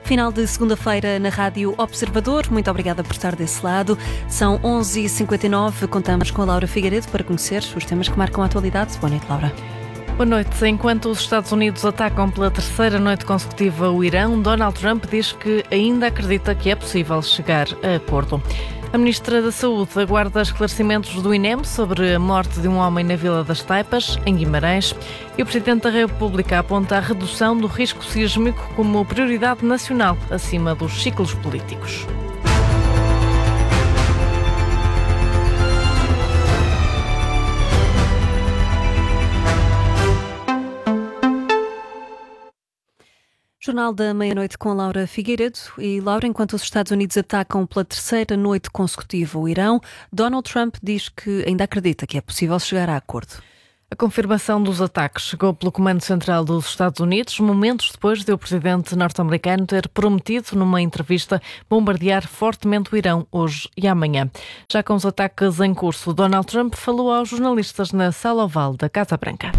Final de segunda-feira na Rádio Observador. Muito obrigada por estar desse lado. São 11h59. Contamos com a Laura Figueiredo para conhecer os temas que marcam a atualidade. Boa noite, Laura. Boa noite. Enquanto os Estados Unidos atacam pela terceira noite consecutiva o Irão, Donald Trump diz que ainda acredita que é possível chegar a acordo. A Ministra da Saúde aguarda esclarecimentos do INEM sobre a morte de um homem na Vila das Taipas, em Guimarães, e o Presidente da República aponta a redução do risco sísmico como prioridade nacional, acima dos ciclos políticos. Jornal da Meia-Noite com a Laura Figueiredo. E, Laura, enquanto os Estados Unidos atacam pela terceira noite consecutiva o Irão, Donald Trump diz que ainda acredita que é possível chegar a acordo. A confirmação dos ataques chegou pelo Comando Central dos Estados Unidos, momentos depois de o presidente norte-americano ter prometido, numa entrevista, bombardear fortemente o Irão hoje e amanhã. Já com os ataques em curso, Donald Trump falou aos jornalistas na Sala Oval da Casa Branca.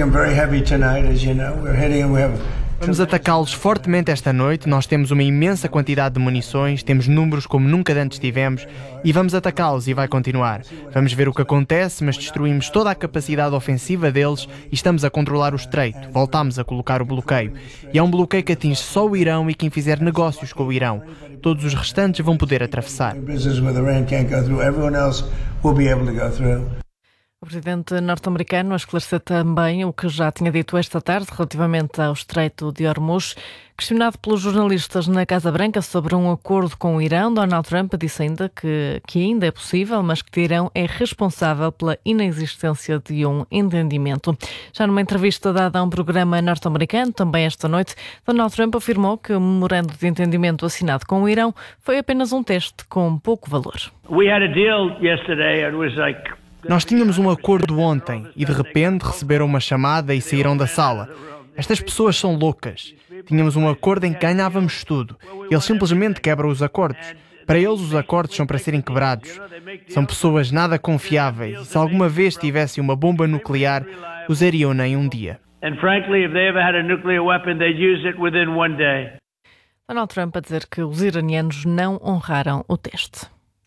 Vamos atacá-los fortemente esta noite. Nós temos uma imensa quantidade de munições, temos números como nunca antes tivemos e vamos atacá-los e vai continuar. Vamos ver o que acontece, mas destruímos toda a capacidade ofensiva deles e estamos a controlar o estreito. Voltamos a colocar o bloqueio. E é um bloqueio que atinge só o Irão e quem fizer negócios com o Irão. Todos os restantes vão poder atravessar. O presidente norte-americano esclareceu também o que já tinha dito esta tarde relativamente ao Estreito de Hormuz. Questionado pelos jornalistas na Casa Branca sobre um acordo com o Irão, Donald Trump disse ainda que ainda é possível, mas que Irão é responsável pela inexistência de um entendimento. Já numa entrevista dada a um programa norte-americano, também esta noite, Donald Trump afirmou que o memorando de entendimento assinado com o Irão foi apenas um teste com pouco valor. Nós tínhamos um acordo ontem e de repente receberam uma chamada e saíram da sala. Estas pessoas são loucas. Tínhamos um acordo em que ganhávamos tudo. Eles simplesmente quebram os acordos. Para eles os acordos são para serem quebrados. São pessoas nada confiáveis e se alguma vez tivessem uma bomba nuclear, usariam-na em um dia. Donald Trump a dizer que os iranianos não honraram o teste.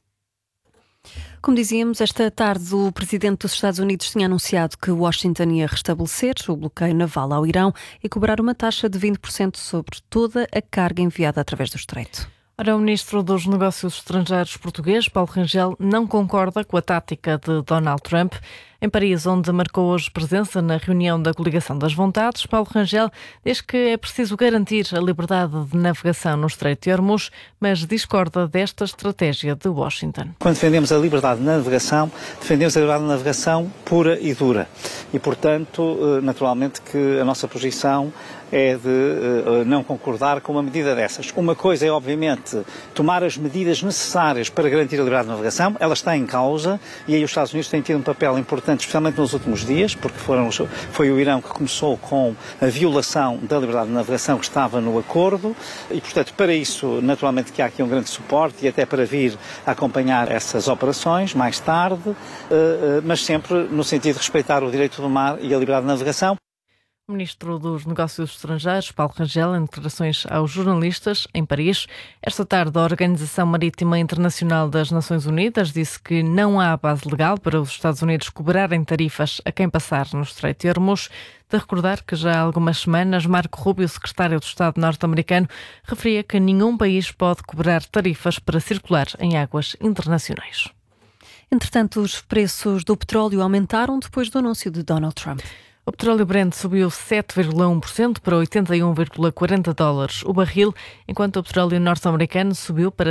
Como dizíamos, esta tarde o presidente dos Estados Unidos tinha anunciado que Washington ia restabelecer o bloqueio naval ao Irão e cobrar uma taxa de 20% sobre toda a carga enviada através do estreito. Ora, o ministro dos Negócios Estrangeiros português, Paulo Rangel, não concorda com a tática de Donald Trump. Em Paris, onde marcou hoje presença na reunião da Coligação das Vontades, Paulo Rangel diz que é preciso garantir a liberdade de navegação no Estreito de Hormuz, mas discorda desta estratégia de Washington. Quando defendemos a liberdade de navegação, defendemos a liberdade de navegação pura e dura. E, portanto, naturalmente que a nossa posição é de não concordar com uma medida dessas. Uma coisa é, obviamente, tomar as medidas necessárias para garantir a liberdade de navegação. Ela está em causa e aí os Estados Unidos têm tido um papel importante, especialmente nos últimos dias, porque foi o Irão que começou com a violação da liberdade de navegação que estava no acordo e, portanto, para isso, naturalmente que há aqui um grande suporte e até para vir acompanhar essas operações mais tarde, mas sempre no sentido de respeitar o direito do mar e a liberdade de navegação. O ministro dos Negócios Estrangeiros, Paulo Rangel, em declarações aos jornalistas em Paris. Esta tarde, a Organização Marítima Internacional das Nações Unidas disse que não há base legal para os Estados Unidos cobrarem tarifas a quem passar no Estreito de Hormuz. De recordar que já há algumas semanas, Marco Rubio, secretário do Estado norte-americano, referia que nenhum país pode cobrar tarifas para circular em águas internacionais. Entretanto, os preços do petróleo aumentaram depois do anúncio de Donald Trump. O petróleo Brent subiu 7,1% para 81,40 dólares o barril, enquanto o petróleo norte-americano subiu para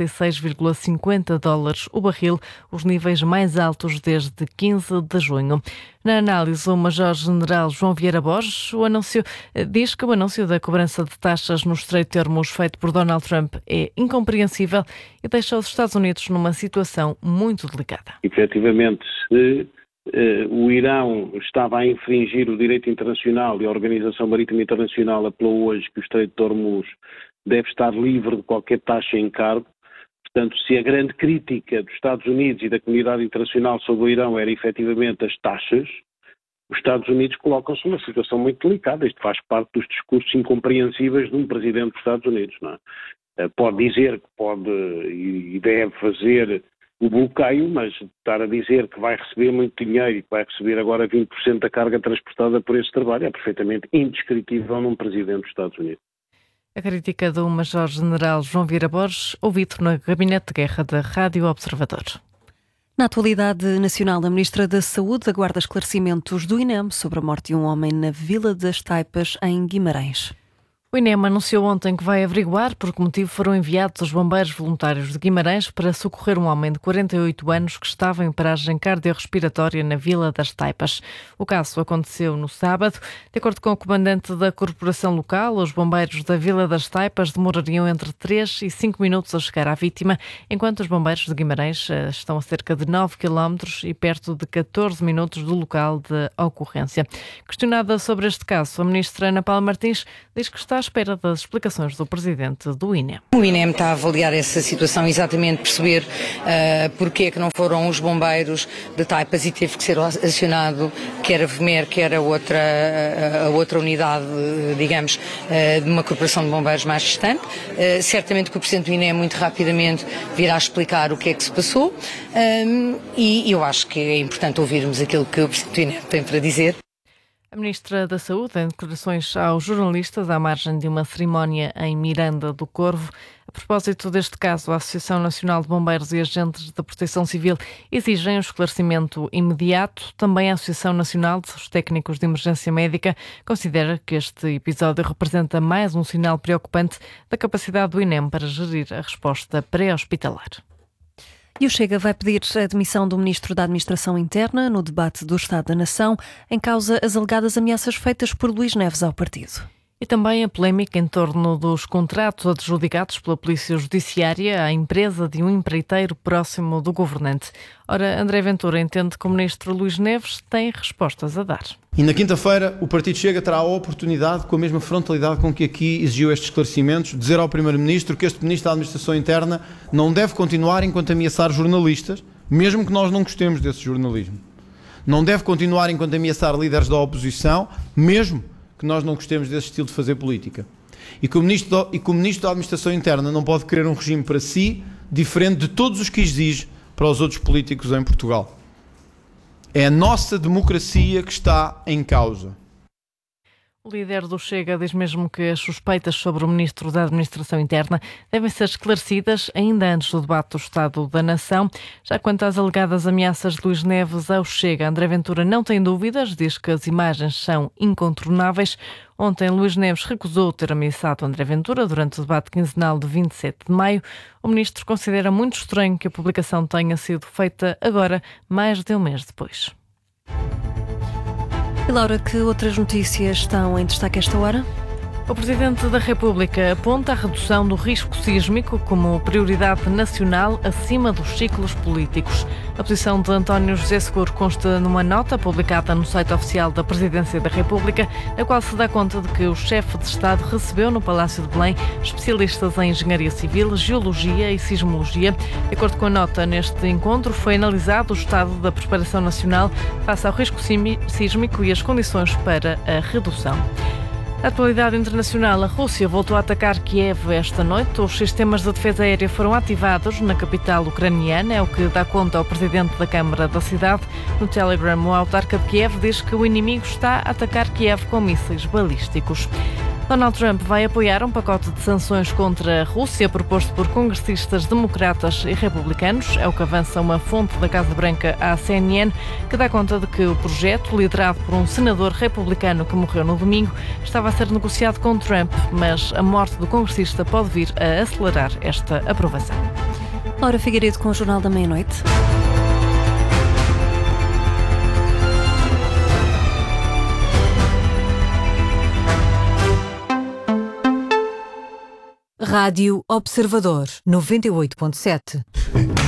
76,50 dólares o barril, os níveis mais altos desde 15 de junho. Na análise, o Major-General João Vieira Borges diz que o anúncio da cobrança de taxas no Estreito de Hormuz feito por Donald Trump é incompreensível e deixa os Estados Unidos numa situação muito delicada. Efetivamente, se o Irão estava a infringir o direito internacional e a Organização Marítima Internacional apelou hoje que o Estreito de Hormuz deve estar livre de qualquer taxa em encargo. Portanto, se a grande crítica dos Estados Unidos e da comunidade internacional sobre o Irão era efetivamente as taxas, os Estados Unidos colocam-se numa situação muito delicada. Isto faz parte dos discursos incompreensíveis de um presidente dos Estados Unidos, não é? Pode dizer que pode e deve fazer o bloqueio, mas estar a dizer que vai receber muito dinheiro e que vai receber agora 20% da carga transportada por esse trabalho é perfeitamente indescritível num presidente dos Estados Unidos. A crítica do Major-General João Vieira Borges, ouvido no Gabinete de Guerra da Rádio Observador. Na atualidade nacional, a Ministra da Saúde aguarda esclarecimentos do INEM sobre a morte de um homem na Vila das Taipas, em Guimarães. O INEM anunciou ontem que vai averiguar por que motivo foram enviados os bombeiros voluntários de Guimarães para socorrer um homem de 48 anos que estava em paragem cardiorrespiratória na Vila das Taipas. O caso aconteceu no sábado. De acordo com o comandante da corporação local, os bombeiros da Vila das Taipas demorariam entre 3 e 5 minutos a chegar à vítima, enquanto os bombeiros de Guimarães estão a cerca de 9 km e perto de 14 minutos do local de ocorrência. Questionada sobre este caso, a ministra Ana Paula Martins diz que está à espera das explicações do presidente do INEM. O INEM está a avaliar essa situação, exatamente perceber porque é que não foram os bombeiros de Taipas e teve que ser acionado quer a VMER, quer a outra unidade, digamos, de uma corporação de bombeiros mais distante. Certamente que o presidente do INEM muito rapidamente virá explicar o que é que se passou e eu acho que é importante ouvirmos aquilo que o presidente do INEM tem para dizer. A Ministra da Saúde, em declarações aos jornalistas à margem de uma cerimónia em Miranda do Corvo. A propósito deste caso, a Associação Nacional de Bombeiros e Agentes da Proteção Civil exigem um esclarecimento imediato. Também a Associação Nacional dos Técnicos de Emergência Médica considera que este episódio representa mais um sinal preocupante da capacidade do INEM para gerir a resposta pré-hospitalar. E o Chega vai pedir a demissão do Ministro da Administração Interna no debate do Estado da Nação, em causa as alegadas ameaças feitas por Luís Neves ao partido. E também a polémica em torno dos contratos adjudicados pela Polícia Judiciária à empresa de um empreiteiro próximo do governante. Ora, André Ventura entende que o Ministro Luís Neves tem respostas a dar. E na quinta-feira o Partido Chega terá a oportunidade, com a mesma frontalidade com que aqui exigiu estes esclarecimentos, de dizer ao Primeiro-Ministro que este Ministro da Administração Interna não deve continuar enquanto ameaçar jornalistas, mesmo que nós não gostemos desse jornalismo. Não deve continuar enquanto ameaçar líderes da oposição, mesmo que nós não gostemos desse estilo de fazer política. E que o Ministro da Administração Interna não pode querer um regime para si, diferente de todos os que exige para os outros políticos em Portugal. É a nossa democracia que está em causa. O líder do Chega diz mesmo que as suspeitas sobre o Ministro da Administração Interna devem ser esclarecidas ainda antes do debate do Estado da Nação. Já quanto às alegadas ameaças de Luís Neves ao Chega, André Ventura não tem dúvidas, diz que as imagens são incontornáveis. Ontem, Luís Neves recusou ter ameaçado André Ventura durante o debate quinzenal de 27 de maio. O ministro considera muito estranho que a publicação tenha sido feita agora, mais de um mês depois. E Laura, que outras notícias estão em destaque esta hora? O Presidente da República aponta a redução do risco sísmico como prioridade nacional acima dos ciclos políticos. A posição de António José Seguro consta numa nota publicada no site oficial da Presidência da República, na qual se dá conta de que o chefe de Estado recebeu no Palácio de Belém especialistas em engenharia civil, geologia e sismologia. De acordo com a nota, neste encontro foi analisado o estado da preparação nacional face ao risco sísmico e as condições para a redução. Na atualidade internacional, a Rússia voltou a atacar Kiev esta noite. Os sistemas de defesa aérea foram ativados na capital ucraniana, é o que dá conta ao presidente da Câmara da cidade. No Telegram, o autarca de Kiev diz que o inimigo está a atacar Kiev com mísseis balísticos. Donald Trump vai apoiar um pacote de sanções contra a Rússia proposto por congressistas democratas e republicanos. É o que avança uma fonte da Casa Branca à CNN, que dá conta de que o projeto, liderado por um senador republicano que morreu no domingo, estava a ser negociado com Trump, mas a morte do congressista pode vir a acelerar esta aprovação. Laura Figueiredo com o Jornal da Meia-Noite. Rádio Observador 98.7.